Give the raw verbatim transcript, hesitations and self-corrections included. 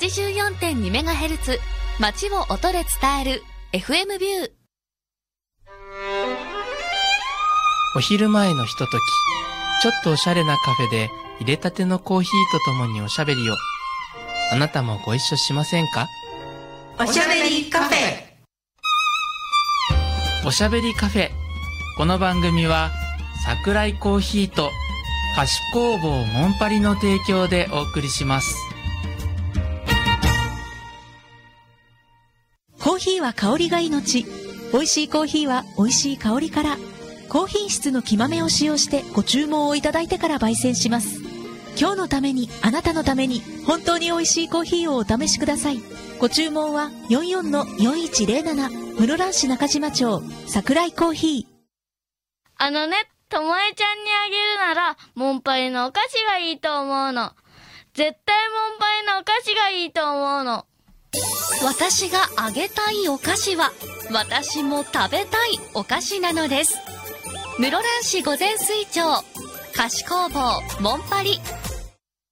ちじゅうよんてんにメガヘルツ 街を音で伝える エフエム ビュー。 お昼前のひととき、ちょっとおしゃれなカフェで入れたてのコーヒーとともにおしゃべりを。あなたもご一緒しませんか？ おしゃべりカフェ。 おしゃべりカフェ。この番組は桜井コーヒーと菓子工房モンパリの提供でお送りします。 コーヒーは香りが命。美味しいコーヒーは美味しい香りから。高品質の木豆を使用してご注文をいただいてから焙煎します。今日のために、あなたのために、本当に美味しいコーヒーをお試しください。ご注文は よんよんのよんいちゼロなな 室蘭市中島町桜井コーヒー。 あのね、ともえちゃんにあげるならモンパリのお菓子がいいと思うの。絶対モンパリのお菓子がいいと思うの。 私があげたいお菓子は私も食べたいお菓子なのです。室蘭市御前水町菓子工房モンパリ